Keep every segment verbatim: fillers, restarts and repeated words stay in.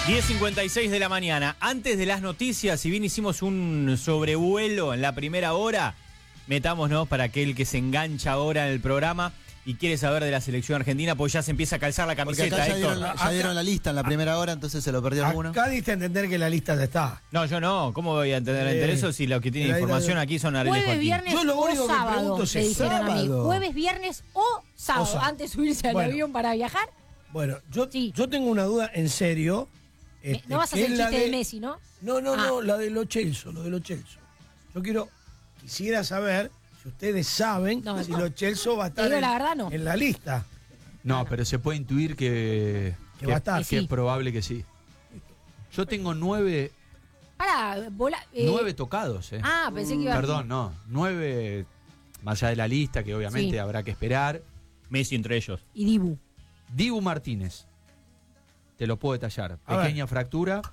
diez cincuenta y seis de la mañana. Antes de las noticias, si bien hicimos un sobrevuelo en la primera hora, metámonos para aquel que se engancha ahora en el programa y quiere saber de la selección argentina, pues ya se empieza a calzar la Porque camiseta, acá ya Héctor. dieron, la, ya dieron la lista en la primera hora, entonces se lo perdió alguno. Acá diste a entender que la lista ya está. No, yo no. ¿Cómo voy a entender Eh, entre eso si los que tienen la- la- información aquí son Ariel y Jueves, Joaquín? viernes Yo lo o único que sábado, pregunto es me dijeron a mí. sábado. Jueves, viernes o sábado, O sábado. antes de subirse al Bueno. avión para viajar. Bueno, yo, Sí. yo tengo una duda en serio. Me- este, no vas a que hacer es el la chiste de Messi, ¿no? No, no, Ah. no, la de los Chelsea, lo de los Chelsea. Yo quiero, quisiera saber si ustedes saben No, si no. los Chelsea va a Te estar digo en, la verdad, no. en la lista. No, pero se puede intuir que, Que va a estar. que Sí. es probable que sí. Yo tengo nueve, Pará, bola. eh, nueve tocados, ¿eh? Ah, pensé que iba a Perdón, no. Nueve, más allá de la lista, que obviamente Sí. habrá que esperar. Messi entre ellos. Y Dibu. Dibu Martínez. Te lo puedo detallar. A ver. Pequeña fractura,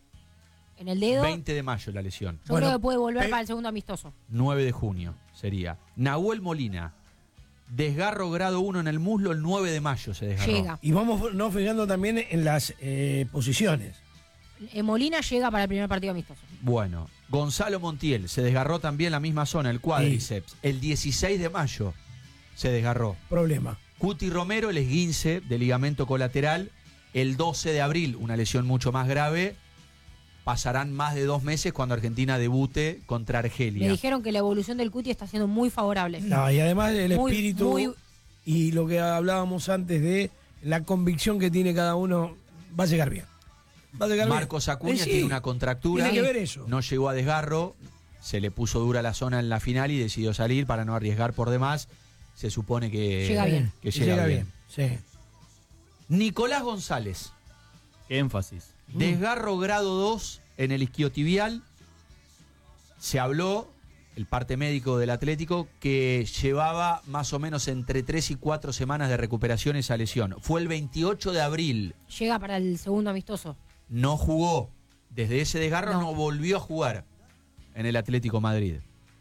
En el dedo. veinte de mayo la lesión. Yo Bueno, creo que puede volver pe- para el segundo amistoso. nueve de junio sería. Nahuel Molina. Desgarro grado uno en el muslo, el nueve de mayo se desgarró. Llega. Y vamos no fijando también en las eh, posiciones. Eh, Molina llega para el primer partido amistoso. Bueno, Gonzalo Montiel se desgarró también la misma zona, el cuádriceps. El dieciséis de mayo se desgarró. Problema. Cuti Romero, el esguince de ligamento colateral. El doce de abril, una lesión mucho más grave. Pasarán más de dos meses cuando Argentina debute contra Me Argelia. dijeron que la evolución del Cuti está siendo muy favorable. No, y además el Muy- espíritu muy- y lo que hablábamos antes de la convicción que tiene cada uno va a llegar bien. Va a llegar bien. Marcos Acuña Eh, sí, tiene una contractura. Tiene que ver eso. No llegó a desgarro. Se le puso dura la zona en la final y decidió salir para no arriesgar por demás. Se supone que Llega bien. que llega, bien. Sí. Nicolás González. Qué énfasis. Desgarro grado dos en el isquiotibial. Se habló, el parte médico del Atlético, que llevaba más o menos entre tres y cuatro semanas de recuperación esa lesión. Fue el veintiocho de abril. Llega para el segundo amistoso. No jugó. Desde ese desgarro no, No. volvió a jugar en el Atlético Madrid.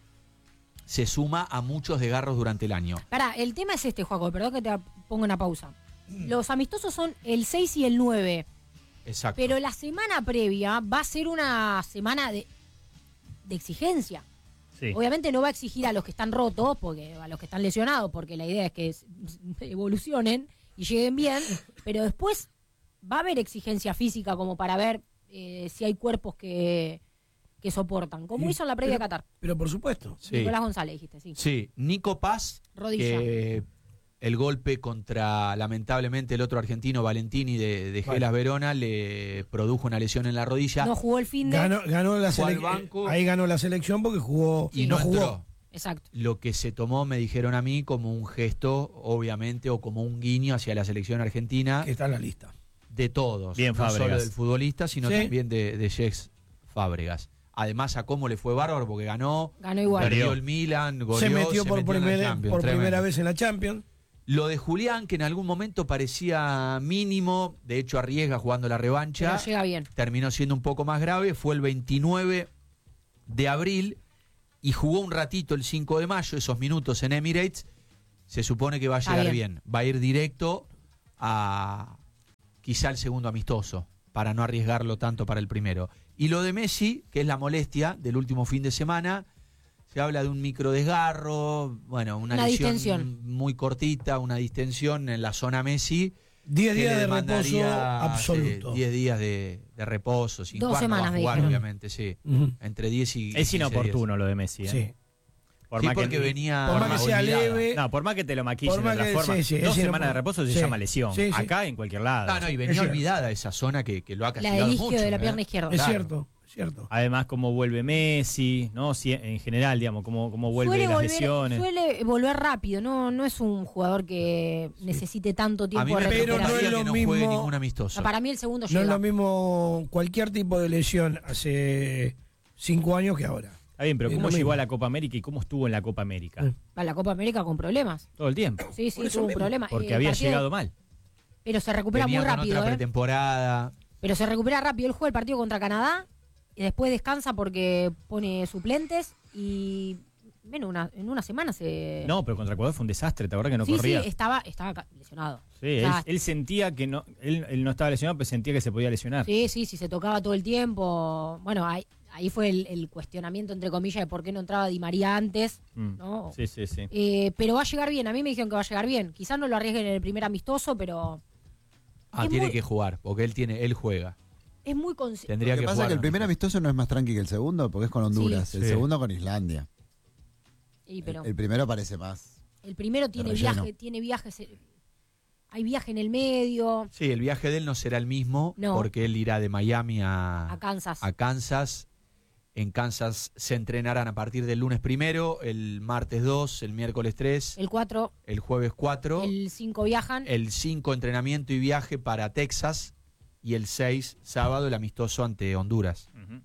Se suma a muchos desgarros durante el año. Pará, el tema es este, Juaco, perdón que te ponga una pausa. Los amistosos son el seis y el nueve, Exacto. pero la semana previa va a ser una semana de, de exigencia. Sí. Obviamente no va a exigir a los que están rotos, porque a los que están lesionados, porque la idea es que s- evolucionen y lleguen bien, pero después va a haber exigencia física como para ver eh, si hay cuerpos que, que soportan, como Sí, hizo en la previa de pero- Qatar. Pero por supuesto. Sí. Nicolás González, dijiste, sí. Sí, Nico Paz, Rodilla. que el golpe contra, lamentablemente, el otro argentino, Valentini, de, de Vale. Gelas Verona, le produjo una lesión en la rodilla No jugó el fin de... Ganó, ganó la Fue al selección. banco. Ahí ganó la selección porque jugó. y no, jugó. entró. Exacto. Lo que se tomó, me dijeron a mí, como un gesto, obviamente, o como un guiño hacia la selección argentina, Que está en la lista. de todos. Bien, no Fábregas. solo del futbolista, sino Sí. también de, de Jex Fábregas. Además, a cómo le fue bárbaro, porque ganó, Ganó igual. perdió Goleó. el Milan, goleó, se metió por, en la primera, Champions, por tremendo. primera vez en la Champions. Lo de Julián, que en algún momento parecía mínimo, de hecho arriesga jugando la revancha, Pero llega bien. terminó siendo un poco más grave, fue el veintinueve de abril y jugó un ratito el cinco de mayo, esos minutos en Emirates, se supone que va a Está llegar bien. bien. va a ir directo a quizá el segundo amistoso, para no arriesgarlo tanto para el primero. Y lo de Messi, que es la molestia del último fin de semana, se habla de un micro desgarro, bueno, una, Una lesión distensión. muy cortita, una distensión en la zona Messi. diez que días le de reposo demandaría, absoluto. sí, diez días de, de reposo, sin Dos jugar, no va a semanas me jugar, dijeron. obviamente, sí. Ujú. Entre diez y Es quince inoportuno lo de Messi, ¿eh? Sí. Por Sí, más porque que, venía Por más que sea olvidada. leve. No, por más que te lo maquillen Por de más otra que- forma, sí, sí, dos es semanas de inoportuno. reposo se Sí. llama lesión. Sí, sí. Acá en cualquier lado. No, no, y Es venía cierto. olvidada esa zona que, que lo ha La castigado del isquio mucho. de la ¿eh? pierna izquierda. Es Claro. cierto, es cierto. Además, cómo vuelve Messi, ¿no? Si- en general, digamos, cómo, cómo vuelve Suele las volver, lesiones. suele volver rápido, no, no es un jugador que necesite tanto A mí tiempo me de Pero no es preocuparía recuperación. lo que no mismo- juegue ningún amistoso. Para mí el segundo No es llega. lo mismo cualquier tipo de lesión hace cinco años que ahora. Está bien, pero Es ¿cómo lo llegó mismo. a la Copa América y cómo estuvo en la Copa América? Mm. A la Copa América con problemas. Todo el tiempo. Sí, sí, Por eso tuvo un mismo. problema. Porque Eh, había partido- llegado mal. Pero se recupera Venía muy con rápido, otra ¿eh? pretemporada. Pero se recupera rápido. Él juega el partido contra Canadá y después descansa porque pone suplentes y menos una, en una semana se... No, pero contra Ecuador fue un desastre, ¿te acuerdas que no sí, corría? sí, estaba, estaba ca- lesionado. Sí, O sea, él, él sentía que no, él, él no estaba lesionado, pero sentía que se podía lesionar. Sí, sí, sí, se tocaba todo el tiempo. Bueno, ahí, ahí fue el, el cuestionamiento, entre comillas, de por qué no entraba Di María antes, Mm. ¿no? Sí, sí, sí. Eh, pero va a llegar bien, a mí me dijeron que va a llegar bien. Quizás no lo arriesguen en el primer amistoso, pero Ah, Es tiene muy- que jugar, porque él tiene, él juega. es muy consciente. Tendría Lo que que pasa jugar. es que el primer amistoso no es más tranqui que el segundo, porque es con Honduras. Sí. El Sí. segundo con Islandia. Sí, pero El, el primero parece más. el primero tiene relleno. viaje, tiene viajes, eh, hay viaje en el medio, Sí, el viaje de él no será el mismo, No. porque él irá de Miami a, a Kansas. a Kansas. En Kansas se entrenarán a partir del lunes primero, el martes dos, el miércoles tres, El cuatro, el jueves cuatro, el cinco viajan. el cinco entrenamiento y viaje para Texas y el seis sábado el amistoso ante Honduras. Ujú.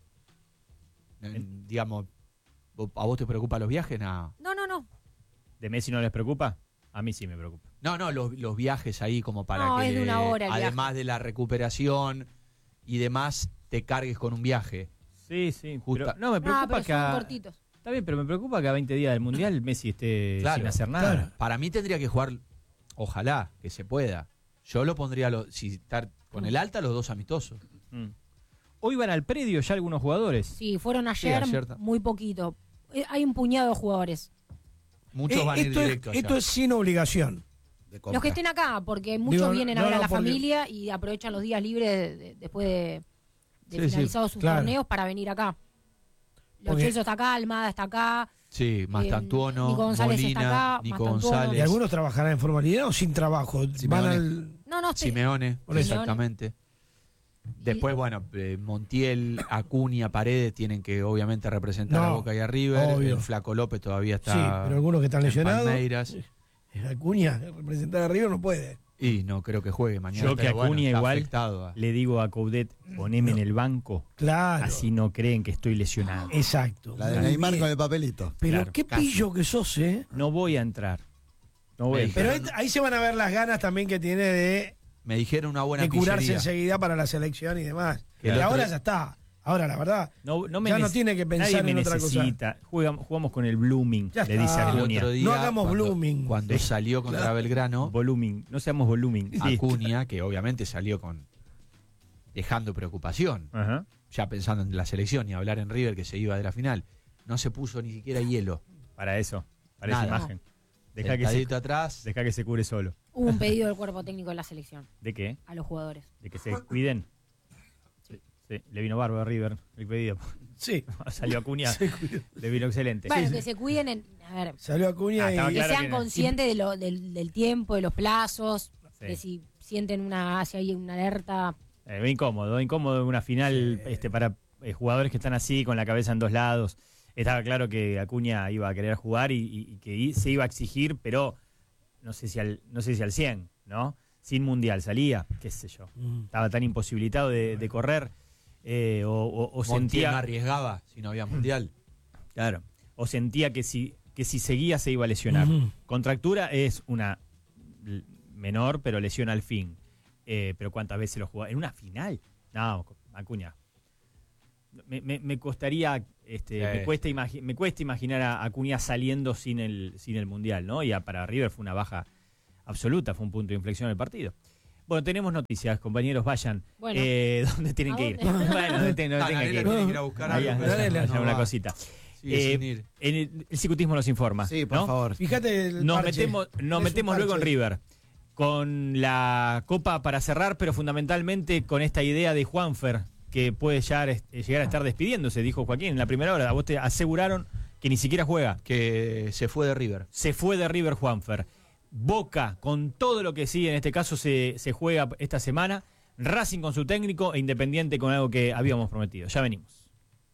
Eh, Digamos, ¿vo- ¿a vos te preocupan los viajes? No, No, no, no. ¿De Messi no les preocupa? A mí sí me preocupa. no, no los, los viajes ahí como para No, que, es de una hora el además viaje. de la recuperación y demás, te cargues con un viaje. Sí, sí. Justa- pero- no, me No, preocupa pero que son a, cortitos. está bien, pero me preocupa que a veinte días del Mundial Messi esté Claro, sin hacer nada. claro. Para mí tendría que jugar, ojalá, que se pueda. Yo lo pondría, lo- si estar con el alta, los dos amistosos. Mm. Hoy van al predio ya algunos jugadores. Sí, fueron ayer, ayer ta- muy poquito. Eh, Hay un puñado de jugadores. Muchos Eh, van a ir esto, es, directo allá. esto es sin obligación. De compra. Los que estén acá, porque muchos Digo, vienen no, a ver no, a la porque- familia y aprovechan los días libres de- de- después de, de Sí, sí, finalizados sus claro. torneos para venir acá. Los Porque- Chelso está acá, Almada está acá. Sí, Mastantuono, Eh, Nico González está Molina, acá, Nico Mastantuono. González, ¿Y algunos trabajarán en formalidad o sin trabajo? Van Simeone. al... No, no, sí. Simeone, Por eso. exactamente. Después, bueno, eh, Montiel, Acuña, Paredes tienen que obviamente representar a No, Boca y a River. obvio. El Flaco López todavía está Sí, pero algunos que están en lesionados. Palmeiras. Acuña, representar a River no puede. Y no creo que juegue mañana. Yo que pero bueno, Acuña está igual afectado a- le digo a Coudet, poneme en el banco, Claro. así no creen que estoy lesionado. Exacto. La de Muy Neymar bien. con el papelito. Pero Claro, qué casi. pillo que sos, ¿eh? No voy a entrar. No voy a Me entrar. Pero ahí, ahí se van a ver las ganas también que tiene de, Me dijeron una buena de curarse pillería. enseguida para la selección y demás. Que Y el otro- ahora ya está. Ahora, la verdad, No, no me ya no nece- tiene que pensar nadie me en otra cosa. necesita. Jugamos, jugamos con el blooming, Ya le está. dice El Acuña. otro día, No hagamos cuando, blooming. Cuando Sí. salió contra Belgrano, Volumen, no seamos volumen. Sí. Acuña, que obviamente salió con dejando preocupación, Ajá. ya pensando en la selección y hablar en River que se iba de la final, no se puso ni siquiera hielo. Para eso, para Nada. esa imagen. Deja que, se, Sentadito atrás. deja que se cure solo. Hubo un pedido del cuerpo técnico de la selección ¿De qué? a los jugadores. ¿De que se cuiden? Sí. Sí, le vino barbo a River el pedido. sí. Salió Acuña, le vino excelente. Bueno, que se cuiden, en, a ver, Salió Acuña Ah, y... estaba que claro sean que- conscientes de lo, del, del tiempo, de los plazos, Sí. de si sienten una, si hay una alerta. Eh, ve incómodo, incómodo una final este, para eh, jugadores que están así, con la cabeza en dos lados. Estaba claro que Acuña iba a querer jugar y, y- y que i- se iba a exigir, pero no sé si al, no sé si al cien, ¿no? Sin mundial salía, qué sé yo. Mm. Estaba tan imposibilitado de, de correr eh, o, o- o Montiel no sentía, arriesgaba si no había mundial. claro, o sentía que si, que si seguía se iba a lesionar. Ujú. Contractura es una l- menor, pero lesión al fin. Eh, pero ¿cuántas veces lo jugó? ¿En una final? No, Acuña. Me, me, me costaría, este, Sí. me, cuesta imagi- me cuesta imaginar a Acuña saliendo sin el, sin el Mundial, ¿no? Y a- para River fue una baja absoluta, fue un punto de inflexión del partido. Bueno, tenemos noticias, compañeros, vayan. Bueno. Eh, ¿Dónde tienen ¿A que ir? dónde? bueno, donde, ten- donde Ah, tengan que Narela ir. tiene que ir a buscar Ahí, algo, allá, pero Narela, allá no una va. cosita. Sigue Eh, sin ir. en el, el cicutismo nos informa. Sí, por ¿no? favor. Fíjate el Nos parche. metemos, nos Es un metemos luego en parche. River con la Copa para cerrar, pero fundamentalmente con esta idea de Juanfer, que puede ya est- llegar a estar despidiéndose, dijo Joaquín en la primera hora. A vos te aseguraron que ni siquiera juega. Que se fue de River. Se fue de River Juanfer. Boca, con todo lo que sigue, en este caso se, se juega esta semana. Racing con su técnico e Independiente con algo que habíamos prometido. Ya venimos.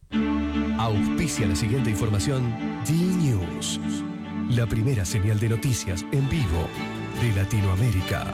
Auspicia la siguiente información D-News, la primera señal de noticias en vivo de Latinoamérica.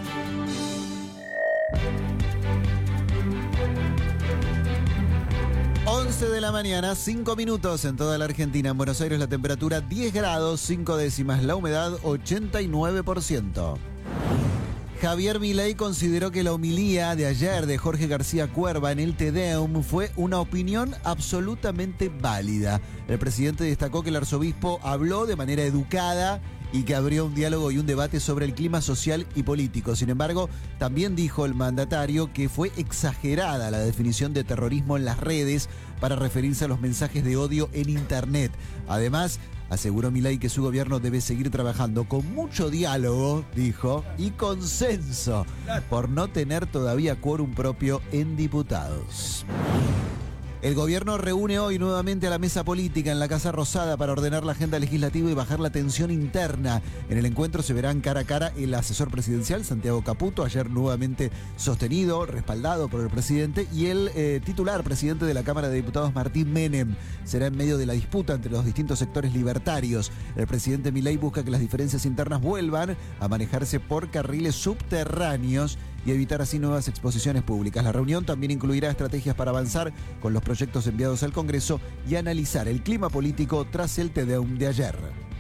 once de la mañana, cinco minutos en toda la Argentina. En Buenos Aires la temperatura diez grados, cinco décimas. La humedad ochenta y nueve por ciento. Javier Milei consideró que la homilía de ayer de Jorge García Cuerva en el Te Deum fue una opinión absolutamente válida. El presidente destacó que el arzobispo habló de manera educada y que abrió un diálogo y un debate sobre el clima social y político. Sin embargo, también dijo el mandatario que fue exagerada la definición de terrorismo en las redes para referirse a los mensajes de odio en Internet. Además, aseguró Milei que su gobierno debe seguir trabajando con mucho diálogo, dijo, y consenso, por no tener todavía quórum propio en diputados. El gobierno reúne hoy nuevamente a la mesa política en la Casa Rosada para ordenar la agenda legislativa y bajar la tensión interna. En el encuentro se verán cara a cara el asesor presidencial, Santiago Caputo, ayer nuevamente sostenido, respaldado por el presidente, y el eh, titular presidente de la Cámara de Diputados, Martín Menem. Será en medio de la disputa entre los distintos sectores libertarios. El presidente Milei busca que las diferencias internas vuelvan a manejarse por carriles subterráneos y evitar así nuevas exposiciones públicas. La reunión también incluirá estrategias para avanzar con los proyectos enviados al Congreso y analizar el clima político tras el Te Deum de ayer.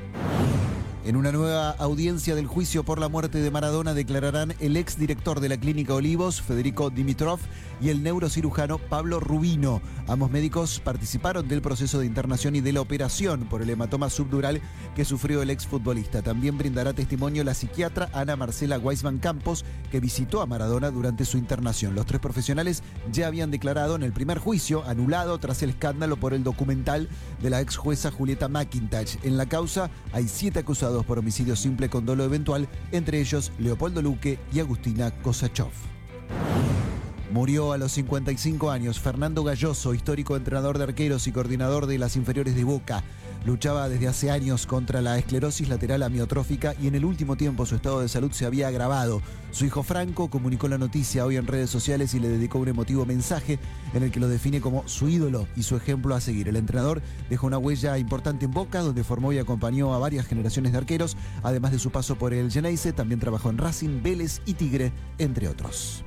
En una nueva audiencia del juicio por la muerte de Maradona declararán el exdirector de la Clínica Olivos, Federico Dimitrov, y el neurocirujano Pablo Rubino. Ambos médicos participaron del proceso de internación y de la operación por el hematoma subdural que sufrió el exfutbolista. También brindará testimonio la psiquiatra Ana Marcela Weisman Campos, que visitó a Maradona durante su internación. Los tres profesionales ya habían declarado en el primer juicio, anulado tras el escándalo por el documental de la ex jueza Julieta McIntosh. En la causa hay siete acusados por homicidio simple con dolo eventual, entre ellos Leopoldo Luque y Agustina Kosachov. Murió a los cincuenta y cinco años Fernando Galloso, histórico entrenador de arqueros y coordinador de las inferiores de Boca. Luchaba desde hace años contra la esclerosis lateral amiotrófica y en el último tiempo su estado de salud se había agravado. Su hijo Franco comunicó la noticia hoy en redes sociales y le dedicó un emotivo mensaje en el que lo define como su ídolo y su ejemplo a seguir. El entrenador dejó una huella importante en Boca, donde formó y acompañó a varias generaciones de arqueros. Además de su paso por el Geneise, también trabajó en Racing, Vélez y Tigre, entre otros.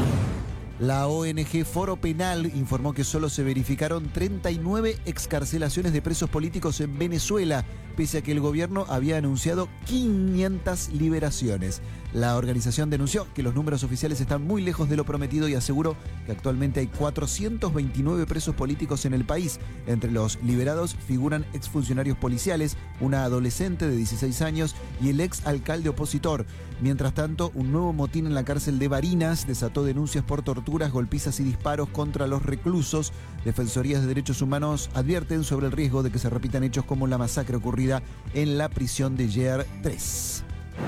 La O N G Foro Penal informó que solo se verificaron treinta y nueve excarcelaciones de presos políticos en Venezuela, pese a que el gobierno había anunciado quinientas liberaciones. La organización denunció que los números oficiales están muy lejos de lo prometido y aseguró que actualmente hay cuatrocientos veintinueve presos políticos en el país. Entre los liberados figuran exfuncionarios policiales, una adolescente de dieciséis años y el ex alcalde opositor. Mientras tanto, un nuevo motín en la cárcel de Barinas desató denuncias por torturas, golpizas y disparos contra los reclusos. Defensorías de Derechos Humanos advierten sobre el riesgo de que se repitan hechos como la masacre ocurrida en la prisión de Year tres.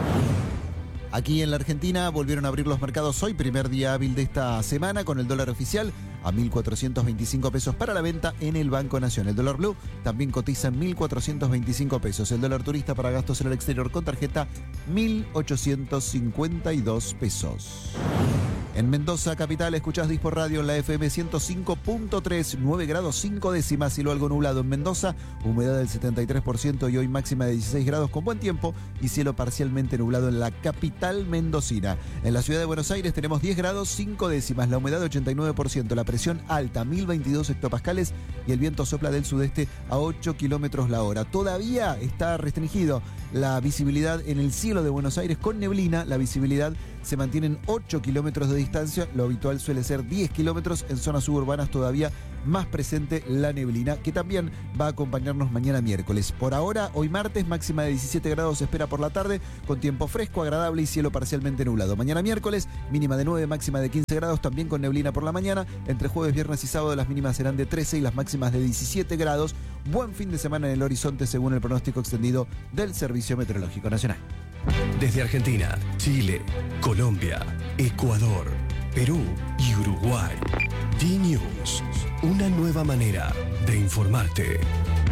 Aquí en la Argentina volvieron a abrir los mercados hoy, primer día hábil de esta semana, con el dólar oficial a mil cuatrocientos veinticinco pesos para la venta en el Banco Nación. El dólar blue también cotiza en mil cuatrocientos veinticinco pesos. El dólar turista para gastos en el exterior con tarjeta, mil ochocientos cincuenta y dos pesos. En Mendoza, capital, escuchás Dispor Radio en la F M ciento cinco punto tres, nueve grados cinco décimas, cielo algo nublado en Mendoza, humedad del setenta y tres por ciento y hoy máxima de dieciséis grados con buen tiempo y cielo parcialmente nublado en la capital mendocina. En la ciudad de Buenos Aires tenemos diez grados cinco décimas, la humedad ochenta y nueve por ciento, la presión alta, mil veintidós hectopascales y el viento sopla del sudeste a ocho kilómetros la hora. Todavía está restringido la visibilidad en el cielo de Buenos Aires con neblina, la visibilidad se mantiene en ocho kilómetros de distancia, lo habitual suele ser diez kilómetros, en zonas suburbanas todavía más presente la neblina, que también va a acompañarnos mañana miércoles. Por ahora, hoy martes, máxima de diecisiete grados se espera por la tarde, con tiempo fresco, agradable y cielo parcialmente nublado. Mañana miércoles, mínima de nueve, máxima de quince grados, también con neblina por la mañana. Entre jueves, viernes y sábado las mínimas serán de trece y las máximas de diecisiete grados. Buen fin de semana en el horizonte según el pronóstico extendido del Servicio Meteorológico Nacional. Desde Argentina, Chile, Colombia, Ecuador, Perú y Uruguay. D-News, una nueva manera de informarte.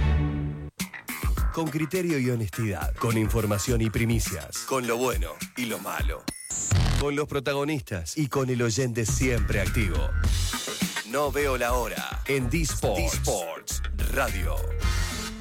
Con criterio y honestidad, con información y primicias, con lo bueno y lo malo, con los protagonistas y con el oyente siempre activo. No veo la hora en D-Sports, D-Sports Radio.